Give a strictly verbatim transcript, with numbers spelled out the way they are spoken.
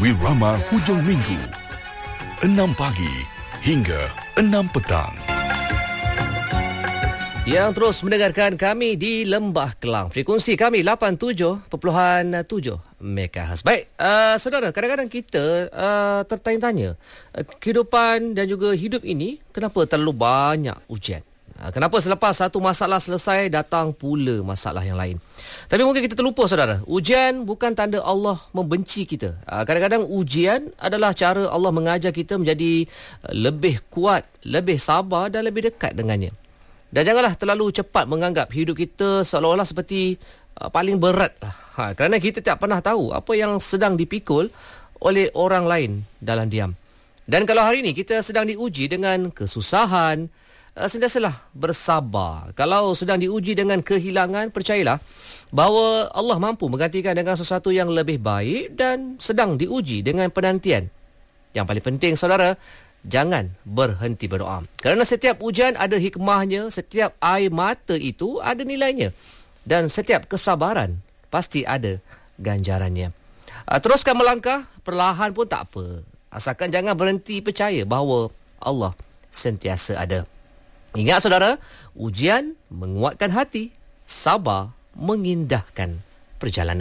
Wirama Hujung Minggu, enam pagi hingga enam petang. Yang terus mendengarkan kami di Lembah Kelang. Frekuensi kami lapan puluh tujuh perpuluhan tujuh megahertz. Baik, uh, saudara, kadang-kadang kita uh, tertanya-tanya uh, kehidupan dan juga hidup ini kenapa terlalu banyak ujian? Uh, kenapa selepas satu masalah selesai datang pula masalah yang lain? Tapi mungkin kita terlupa, saudara, ujian bukan tanda Allah membenci kita. Uh, kadang-kadang ujian adalah cara Allah mengajar kita menjadi uh, lebih kuat, lebih sabar dan lebih dekat dengannya. Dan janganlah terlalu cepat menganggap hidup kita seolah-olah seperti uh, paling berat lah. Ha, kerana kita tak pernah tahu apa yang sedang dipikul oleh orang lain dalam diam. Dan kalau hari ini kita sedang diuji dengan kesusahan, uh, sentiasalah bersabar. Kalau sedang diuji dengan kehilangan, percayalah bahawa Allah mampu menggantikan dengan sesuatu yang lebih baik, dan sedang diuji dengan penantian. Yang paling penting, saudara, jangan berhenti berdoa. Kerana setiap ujian ada hikmahnya, setiap air mata itu ada nilainya, dan setiap kesabaran pasti ada ganjarannya. Uh, teruskan melangkah, perlahan pun tak apa. Asalkan jangan berhenti percaya bahawa Allah sentiasa ada. Ingat, saudara, ujian menguatkan hati, sabar mengindahkan perjalanan.